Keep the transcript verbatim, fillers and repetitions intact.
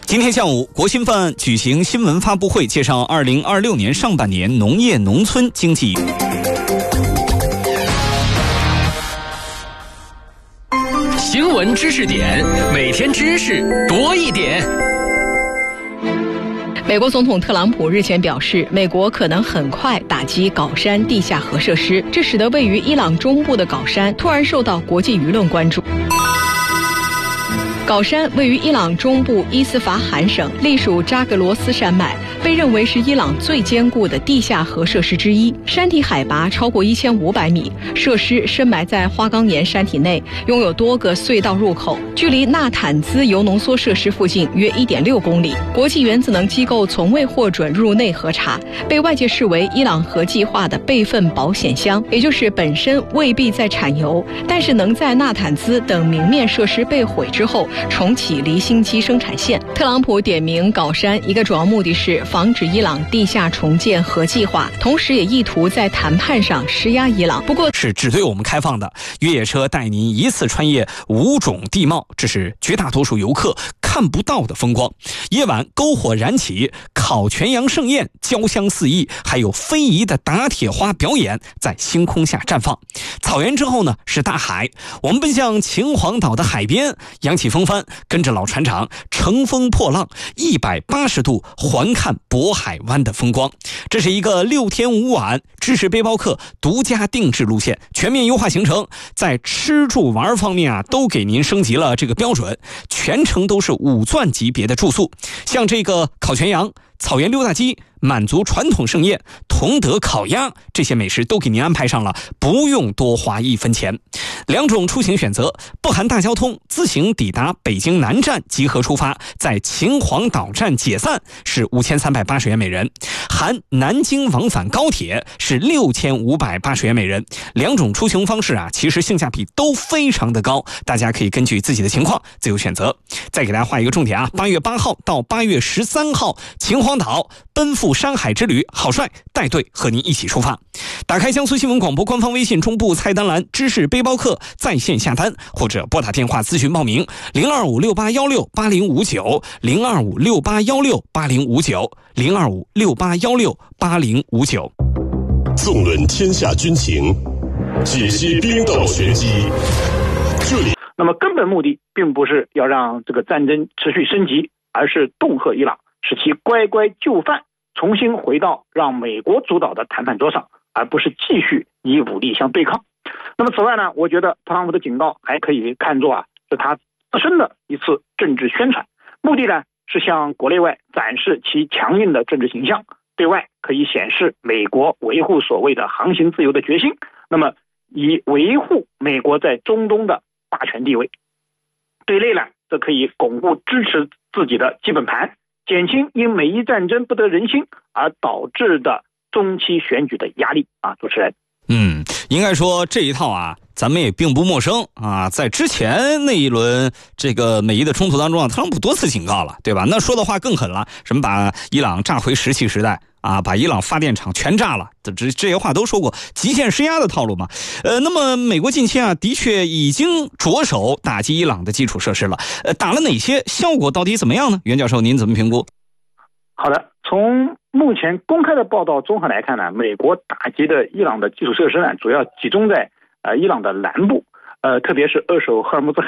今天下午，国新办举行新闻发布会，介绍二零二六年上半年农业农村经济。 新闻知识点，每天知识多一点。 美国总统特朗普日前表示，美国可能很快打击皋山地下核设施，这使得位于伊朗中部的皋山突然受到国际舆论关注。皋山位于伊朗中部伊斯法罕省，隶属扎格罗斯山脉，被认为是伊朗最坚固的地下核设施之一。山体海拔超过一千五百米，设施深埋在花岗岩山体内，拥有多个隧道入口，距离纳坦兹铀浓缩设施附近约 一点六公里。国际原子能机构从未获准入内核查，被外界视为伊朗核计划的备份保险箱，也就是本身未必在产油，但是能在纳坦兹等明面设施被毁之后重启离心机生产线。特朗普点名皋山，一个主要目的是防止伊朗地下重建核计划，同时也意图在谈判上施压伊朗。不过是只对我们开放的，越野车带您一次穿越五种地貌，这是绝大多数游客看不到的风光。夜晚篝火燃起，烤全羊盛宴，焦香四溢，还有非遗的打铁花表演在星空下绽放。草原之后呢，是大海，我们奔向秦皇岛的海边，扬起风帆，跟着老船长乘风破浪，一百八十度环看渤海湾的风光。这是一个六天五晚知识背包客独家定制路线，全面优化行程，在吃住玩方面啊，都给您升级了这个标准，全程都是五钻级别的住宿，像这个烤全羊、草原溜达鸡、满族传统盛宴、同德烤鸭，这些美食都给您安排上了，不用多花一分钱。两种出行选择，不含大交通，自行抵达北京南站集合出发，在秦皇岛站解散是五千三百八十元每人，含南京往返高铁是六千五百八十元每人。两种出行方式啊，其实性价比都非常的高，大家可以根据自己的情况自由选择。再给大家画一个重点啊，八月八号到八月十三号，秦皇岛奔赴山海之旅，郝帅带队和您一起出发。打开江苏新闻广播官方微信中部菜单栏知识背包客在线下单，或者拨打电话咨询报名零二五六八幺六八零五九 零二五六八幺六八零五九 零二五六八幺六八零五九。 纵论天下军情，解析兵道玄机。这里， 那么根本目的并不是要让这个战争持续升级，而是恫吓伊朗，使其乖乖就范，重新回到让美国主导的谈判桌上，而不是继续以武力相对抗。那么此外呢，我觉得特朗普的警告还可以看作啊，是他自身的一次政治宣传，目的呢是向国内外展示其强硬的政治形象，对外可以显示美国维护所谓的航行自由的决心，那么以维护美国在中东的霸权地位；对内呢，则可以巩固支持自己的基本盘，减轻因美伊战争不得人心而导致的中期选举的压力啊，主持人。 嗯，应该说这一套啊，咱们也并不陌生啊。在之前那一轮这个美伊的冲突当中啊，特朗普多次警告了，对吧？那说的话更狠了，什么把伊朗炸回石器时代啊，把伊朗发电厂全炸了，这这些话都说过，极限施压的套路嘛。呃，那么美国近期啊，的确已经着手打击伊朗的基础设施了。呃，打了哪些？效果到底怎么样呢？袁教授，您怎么评估？ 好的，从目前公开的报道综合来看呢，美国打击的伊朗的基础设施呢，主要集中在呃伊朗的南部，呃，特别是扼守赫尔木兹